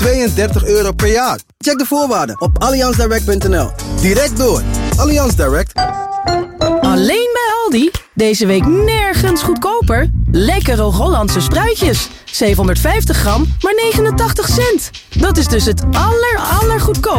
€32 per jaar. Check de voorwaarden op allianzdirect.nl. Direct door. Allianz Direct. Alleen bij Aldi. Deze week nergens goedkoper. Lekkere Hollandse spruitjes. 750 gram, maar 89 cent. Dat is dus het allergoedkoopste